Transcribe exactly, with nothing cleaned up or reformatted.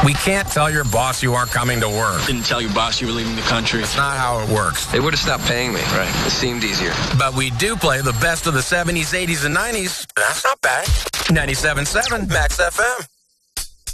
We can't tell your boss you aren't coming to work. Didn't tell your boss you were leaving the country. It's not how it works. They would have stopped paying me. Right. It seemed easier. But we do play the best of the seventies, eighties, and nineties. That's not bad. ninety-seven point seven Max F M.